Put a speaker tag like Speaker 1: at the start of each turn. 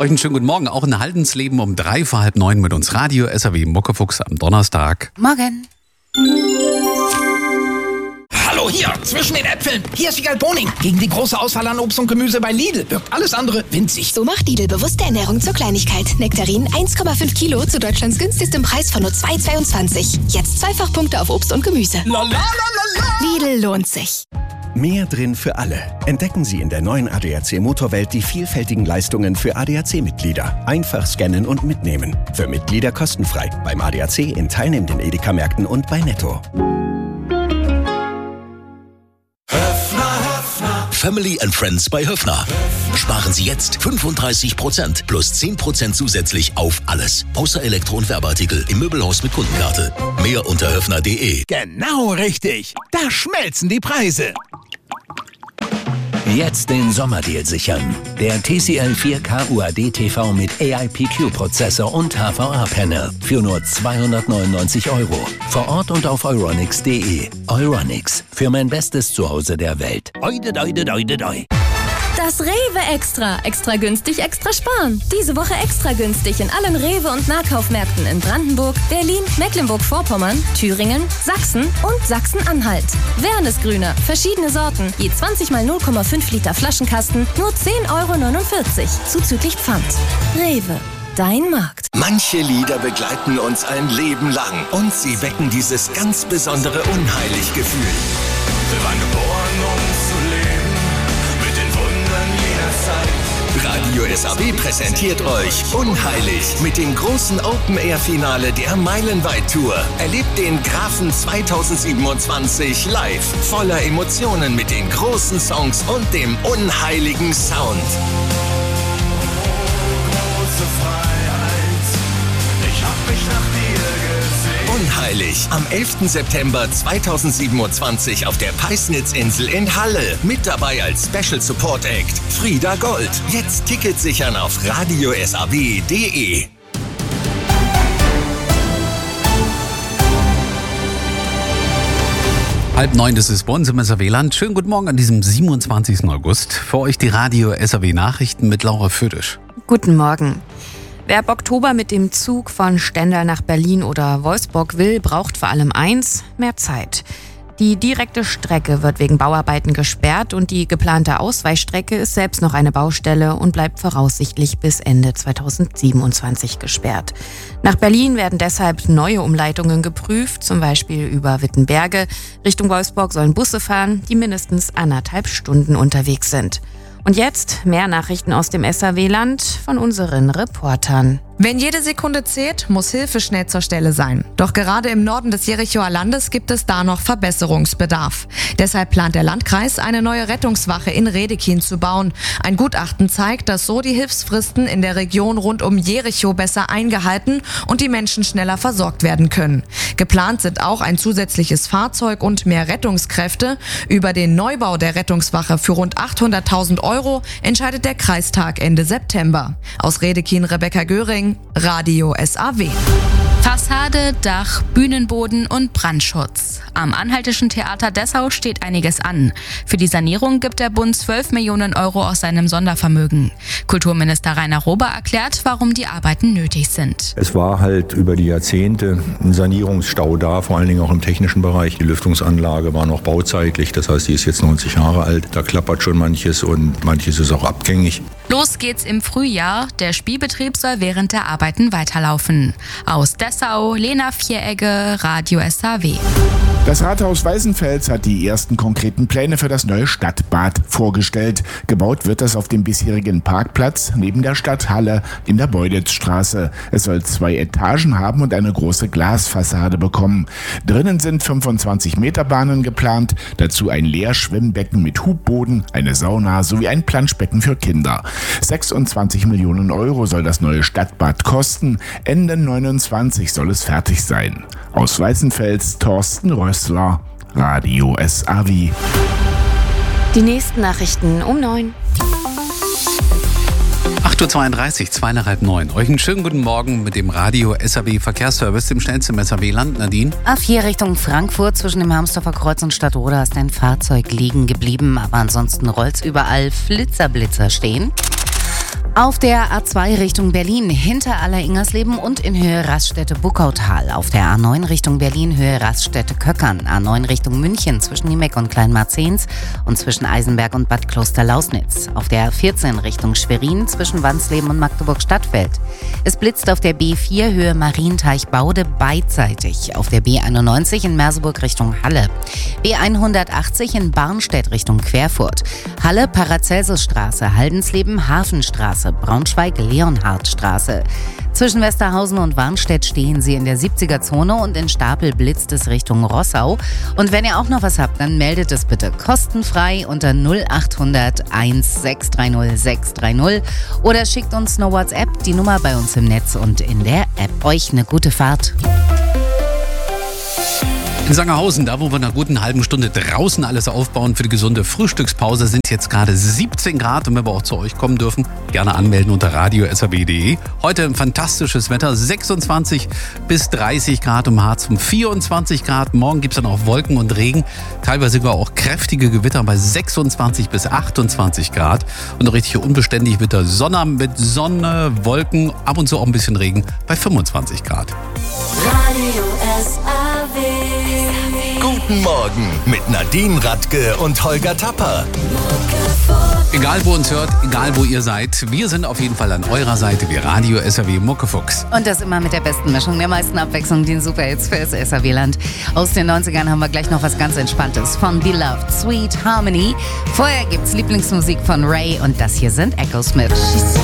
Speaker 1: Euch einen schönen guten Morgen. Auch in Haldensleben um 8:45 mit uns Radio SAW Muckefuchs am Donnerstag.
Speaker 2: Morgen.
Speaker 3: Hallo hier, zwischen den Äpfeln. Hier ist Wiegald Boning. Gegen die große Auswahl an Obst und Gemüse bei Lidl wirkt alles andere winzig.
Speaker 4: So macht Lidl bewusste Ernährung zur Kleinigkeit. Nektarinen 1,5 Kilo zu Deutschlands günstigstem Preis von nur 2,22. Jetzt Zweifachpunkte auf Obst und Gemüse. Lidl lohnt sich.
Speaker 5: Mehr drin für alle. Entdecken Sie in der neuen ADAC Motorwelt die vielfältigen Leistungen für ADAC-Mitglieder. Einfach scannen und mitnehmen. Für Mitglieder kostenfrei. Beim ADAC in teilnehmenden Edeka-Märkten und bei Netto.
Speaker 6: Family and Friends bei Höffner. Sparen Sie jetzt 35% plus 10% zusätzlich auf alles. Außer Elektro- und Werbeartikel im Möbelhaus mit Kundenkarte. Mehr unter höffner.de.
Speaker 3: Genau richtig. Da schmelzen die Preise.
Speaker 7: Jetzt den Sommerdeal sichern. Der TCL 4K UAD TV mit AIPQ-Prozessor und HVA-Panel für nur 299 €. Vor Ort und auf euronics.de. Euronics, für mein bestes Zuhause der Welt. Oide, doide, doide, doi.
Speaker 8: Das Rewe Extra. Extra günstig, extra sparen. Diese Woche extra günstig in allen Rewe- und Nahkaufmärkten in Brandenburg, Berlin, Mecklenburg-Vorpommern, Thüringen, Sachsen und Sachsen-Anhalt. Wernesgrüner, verschiedene Sorten, je 20 mal 0,5 Liter Flaschenkasten, nur 10,49 €, zuzüglich Pfand. Rewe, dein Markt.
Speaker 5: Manche Lieder begleiten uns ein Leben lang und sie wecken dieses ganz besondere Unheilig-Gefühl.
Speaker 9: Wir waren geboren, um zu leben, mit den Wundern jener Zeit.
Speaker 5: Radio SAW präsentiert euch Unheilig mit dem großen Open-Air-Finale der Meilenweit-Tour. Erlebt den Grafen 2027 live, voller Emotionen mit den großen Songs und dem unheiligen Sound.
Speaker 9: Große Freiheit, ich hab mich nach dir gesehen.
Speaker 5: Unheilig am 11. September 2027 auf der Peisnitzinsel in Halle. Mit dabei als Special Support Act Frieda Gold. Jetzt Tickets sichern auf radiosaw.de.
Speaker 1: 8:30, das ist bei uns im SAW-Land. Schönen guten Morgen an diesem 27. August. Für euch die Radio SAW Nachrichten mit Laura Födisch.
Speaker 2: Guten Morgen. Wer ab Oktober mit dem Zug von Stendal nach Berlin oder Wolfsburg will, braucht vor allem eins: mehr Zeit. Die direkte Strecke wird wegen Bauarbeiten gesperrt und die geplante Ausweichstrecke ist selbst noch eine Baustelle und bleibt voraussichtlich bis Ende 2027 gesperrt. Nach Berlin werden deshalb neue Umleitungen geprüft, zum Beispiel über Wittenberge. Richtung Wolfsburg sollen Busse fahren, die mindestens 1,5 Stunden unterwegs sind. Und jetzt mehr Nachrichten aus dem SAW-Land von unseren Reportern.
Speaker 10: Wenn jede Sekunde zählt, muss Hilfe schnell zur Stelle sein. Doch gerade im Norden des Jerichoer Landes gibt es da noch Verbesserungsbedarf. Deshalb plant der Landkreis, eine neue Rettungswache in Redekin zu bauen. Ein Gutachten zeigt, dass so die Hilfsfristen in der Region rund um Jericho besser eingehalten und die Menschen schneller versorgt werden können. Geplant sind auch ein zusätzliches Fahrzeug und mehr Rettungskräfte. Über den Neubau der Rettungswache für rund 800.000 € entscheidet der Kreistag Ende September. Aus Redekin Rebecca Göring, Radio SAW.
Speaker 11: Fassade, Dach, Bühnenboden und Brandschutz. Am Anhaltischen Theater Dessau steht einiges an. Für die Sanierung gibt der Bund 12 Millionen € aus seinem Sondervermögen. Kulturminister Rainer Rober erklärt, warum die Arbeiten nötig sind.
Speaker 12: Es war halt über die Jahrzehnte ein Sanierungsstau da, vor allen Dingen auch im technischen Bereich. Die Lüftungsanlage war noch bauzeitlich, das heißt, die ist jetzt 90 Jahre alt. Da klappert schon manches und manches ist auch abgängig.
Speaker 11: Los geht's im Frühjahr. Der Spielbetrieb soll während der Arbeiten weiterlaufen. Aus Dessau, Lena Vieregge, Radio SAW.
Speaker 13: Das Rathaus Weißenfels hat die ersten konkreten Pläne für das neue Stadtbad vorgestellt. Gebaut wird das auf dem bisherigen Parkplatz neben der Stadthalle in der Beuditzstraße. Es soll 2 Etagen haben und eine große Glasfassade bekommen. Drinnen sind 25-Meter-Bahnen geplant, dazu ein Leerschwimmbecken mit Hubboden, eine Sauna sowie ein Planschbecken für Kinder. 26 Millionen € soll das neue Stadtbad kosten. Ende 29 soll es fertig sein. Aus Weißenfels, Thorsten Rössler, Radio SAW.
Speaker 2: Die nächsten Nachrichten um 9.
Speaker 1: 8:32 Uhr, 8:30. Euch einen schönen guten Morgen mit dem Radio SAW Verkehrsservice, dem schnellsten im SAW-Land. Nadine?
Speaker 2: A4 Richtung Frankfurt zwischen dem Harmsdorfer Kreuz und Stadtroda ist ein Fahrzeug liegen geblieben, aber ansonsten rollt's überall. Flitzer stehen.
Speaker 14: Auf der A2 Richtung Berlin hinter Aller-Ingersleben und in Höhe Raststätte-Buckautal. Auf der A9 Richtung Berlin Höhe Raststätte-Köckern. A9 Richtung München zwischen Niemeck und Kleinmarzens und zwischen Eisenberg und Bad Kloster-Lausnitz. Auf der A14 Richtung Schwerin zwischen Wansleben und Magdeburg-Stadtfeld. Es blitzt auf der B4 Höhe Marienteich-Baude beidseitig. Auf der B91 in Merseburg Richtung Halle. B180 in Barnstedt Richtung Querfurt. Halle Paracelsusstraße, Haldensleben Hafenstraße. Braunschweig-Leonhardtstraße. Zwischen Westerhausen und Warnstedt stehen Sie in der 70er-Zone und in Stapel blitzt es Richtung Rossau. Und wenn ihr auch noch was habt, dann meldet es bitte kostenfrei unter 0800 1630 630 oder schickt uns eine WhatsApp, die Nummer bei uns im Netz und in der App. Euch eine gute Fahrt.
Speaker 1: In Sangerhausen, da wo wir in einer guten halben Stunde draußen alles aufbauen für die gesunde Frühstückspause, sind jetzt gerade 17 Grad und wenn wir auch zu euch kommen dürfen, gerne anmelden unter radio.srw.de. Heute ein fantastisches Wetter, 26 bis 30 Grad im Harz, 24 Grad. Morgen gibt es dann auch Wolken und Regen, teilweise sogar auch kräftige Gewitter bei 26 bis 28 Grad. Und richtig unbeständig wird der Sonne mit Sonne, Wolken, ab und zu auch ein bisschen Regen bei 25 Grad.
Speaker 5: Radio SRW. Guten Morgen mit Nadine Radke und Holger Tapper.
Speaker 1: Egal wo uns hört, egal wo ihr seid, wir sind auf jeden Fall an eurer Seite wie Radio SRW Muckefuchs.
Speaker 14: Und das immer mit der besten Mischung, der meisten Abwechslung, den Superhits für das SRW-Land. Aus den 90ern haben wir gleich noch was ganz Entspanntes von Beloved, Sweet Harmony. Vorher gibt's Lieblingsmusik von Ray und das hier sind Echo Smith.